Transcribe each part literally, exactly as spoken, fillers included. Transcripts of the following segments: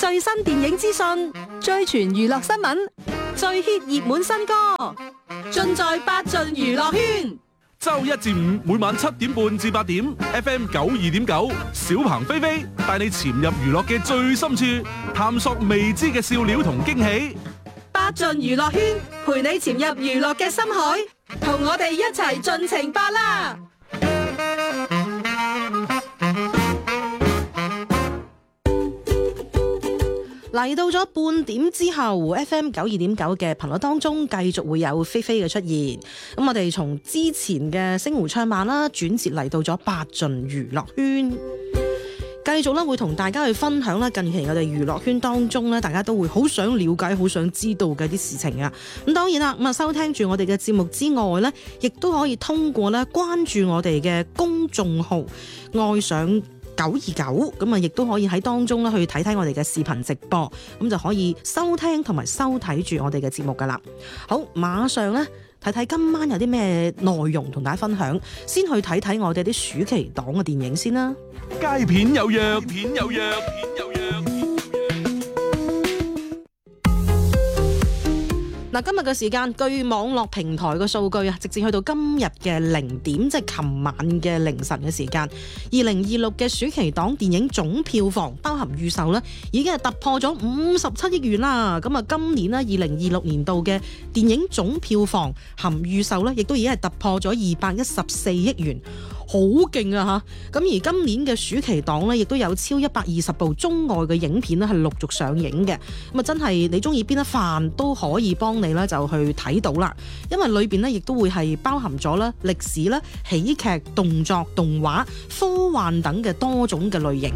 最新電影資訊、最全娛樂新聞、最 hit 熱門新歌，盡在八盡娛樂圈。 周一至五每晚七點半至八點 ，F M 九二點九，小鵬飛飛帶你潛入娛樂嘅最深處，探索未知嘅笑料同驚喜。 八盡娛樂圈，陪你潛入娛樂嘅深海，同我哋一齊盡情八啦！嚟到咗半點之後 ，F M 九二點九嘅頻率當中，繼續會有菲菲嘅出現。咁我哋從之前嘅星湖唱晚啦，轉接嚟到咗八盡娛樂圈，繼續咧會同大家去分享啦。近期我哋娛樂圈當中咧，大家都會好想了解、好想知道嘅啲事情啊。咁當然啦，咁啊收聽住我哋嘅節目之外咧，亦都可以通過咧關注我哋嘅公眾號愛上九二九，咁啊，亦都可以喺當中咧去睇睇我哋嘅視頻直播，咁就可以收聽同埋收睇住我哋嘅節目噶啦。好，馬上咧睇睇今晚有啲咩內容同大家分享，先去睇睇我哋啲暑期檔嘅電影先啦。 佳片有約，片有約，片有約。 嗱，今日嘅時間，據網絡平台嘅數據啊，直至去到今日嘅零點，即係琴晚嘅凌晨嘅時間，二零二六嘅暑期檔電影總票房包含預售咧，已經係突破咗五十七億元啦。咁啊，今年咧二零二六年度嘅電影總票房含預售咧，亦都已經係突破咗二百一十四億元。好勁啊嚇！咁而今年嘅暑期檔咧，亦都有超一百二十部中外嘅影片咧，係陸續上映嘅。咁啊，真係你中意邊一範都可以幫你咧，就去睇到啦。因為裏邊咧，亦都會係包含咗咧歷史咧、喜劇、動作、動畫、科幻等嘅多種嘅類型。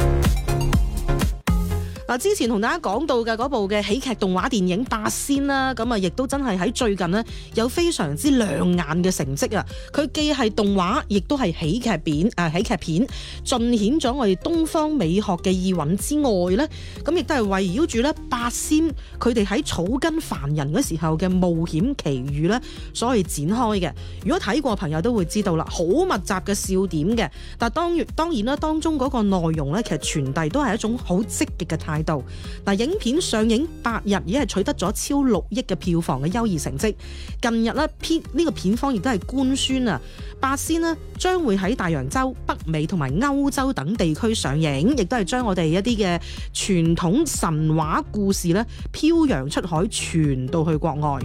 嗱，之前同大家講到嘅嗰部嘅喜劇動畫電影《八仙》啦，咁啊，亦都真係喺最近呢有非常之亮眼嘅成績啊！佢既係動畫，亦都係喜劇片啊，喜劇片盡顯咗我哋東方美學嘅意蘊之外呢，咁亦都係圍繞住咧八仙佢哋喺草根凡人嗰時候嘅冒險奇遇咧，所以展開嘅。如果睇過朋友都會知道啦，好密集嘅笑點嘅。但當然當然啦，當中嗰個內容咧，其實傳遞都係一種好積極嘅態度。嗱，影片上映八日已經係取得咗超六億嘅票房嘅優異成績。近日咧，片呢個片方亦都係官宣啊，八仙呢將會喺大洋洲、北美同埋歐洲等地區上映，亦都係將我哋一啲嘅傳統神話故事咧漂洋出海，傳到去國外。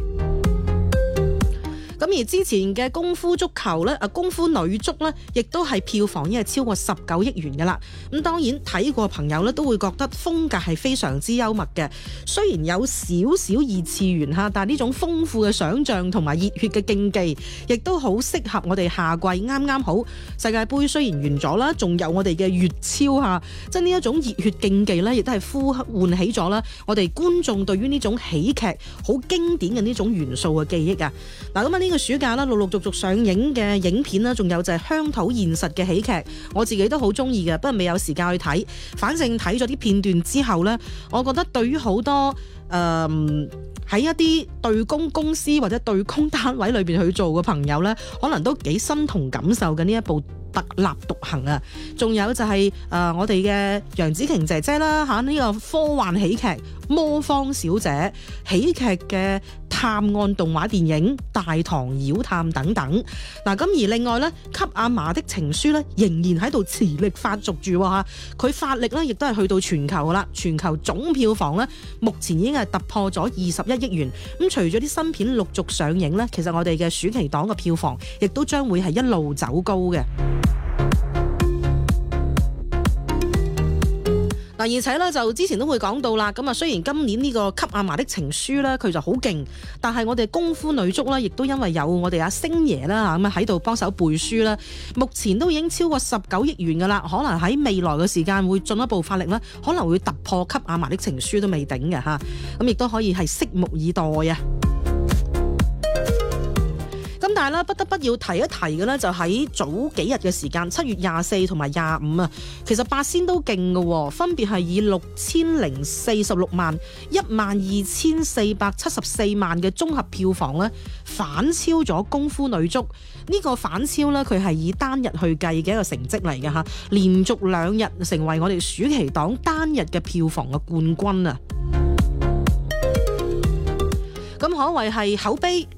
咁而之前嘅功夫足球咧，啊功夫女足咧，亦都係票房已經係超過十九億元噶啦。咁當然睇過朋友咧都會覺得風格係非常之幽默嘅，雖然有少少二次元嚇，但係呢種豐富嘅想像同埋熱血嘅競技，亦都好適合我哋夏季啱啱好世界盃雖然完咗啦，仲有我哋嘅粵超嚇，即係呢一種熱血競技咧，亦都係呼喚起咗啦我哋觀眾對於呢種喜劇好經典嘅呢種元素嘅記憶啊！嗱咁啊呢。呢個暑假啦，陸陸續續上映嘅影片啦，仲有就係鄉土現實嘅喜劇，我自己都好中意嘅，不過未有時間去睇。反正睇咗啲片段之後呢，我覺得對於好多誒喺、呃、一啲對公公司或者對公單位裏邊去做嘅朋友呢，可能都幾身同感受嘅呢一部特立獨行啊！仲有就係、是、誒、呃、我哋嘅楊紫瓊姐姐啦嚇，呢、這個科幻喜劇魔方小姐，喜劇嘅探案動畫電影《大唐妖探》等等。嗱咁而另外咧，給阿嫲的情書咧，仍然喺度磁力發續住嚇，佢發力咧亦都係去到全球噶啦，全球總票房咧目前已經係突破咗二十一億元。咁除咗啲新片陸續上映咧，其實我哋嘅暑期檔嘅票房亦都將會係一路走高嘅。嗱，而且咧就之前都會講到啦，咁啊雖然今年呢個《給阿嫲的情書》咧佢就好勁，但係我哋功夫女足咧，亦都因為有我哋阿星爺啦嚇咁啊喺度幫手背書啦，目前都已經超過十九億元噶啦，可能喺未來嘅時間會進一步發力啦，可能會突破《給阿嫲的情書》都未頂嘅嚇，咁亦都可以係拭目以待啊！咁但係咧，不得不要提一提嘅咧，就喺早幾日嘅時間，七月廿四同埋廿五啊，其實八仙都勁嘅，分別係以六千零四十六萬、一萬二千四百七十四萬嘅綜合票房咧，反超咗《功夫女足》。呢、這個反超咧，佢係以單日去計嘅一個成績嚟嘅嚇，連續兩日成為我哋暑期檔單日嘅票房嘅冠軍啊！咁可謂係口碑